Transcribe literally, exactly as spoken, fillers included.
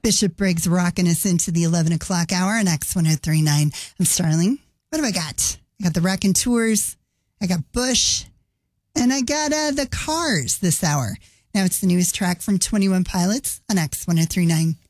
Bishop Briggs rocking us into the eleven o'clock hour on X one oh three point nine. I'm Starling. What have I got? I got the Raconteurs. I got Bush. And I got uh, the Cars this hour. Now it's the newest track from twenty-one Pilots on X one oh three point nine.